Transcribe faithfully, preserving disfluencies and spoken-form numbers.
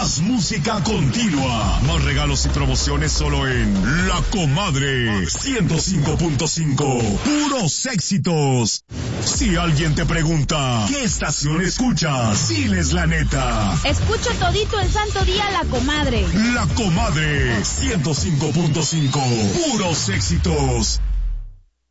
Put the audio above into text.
Más música continua. Más regalos y promociones solo en La Comadre ciento cinco punto cinco. Puros éxitos. Si alguien te pregunta, ¿qué estación escuchas? Diles la neta. Escucho todito el santo día La Comadre. La Comadre ciento cinco punto cinco. Puros éxitos.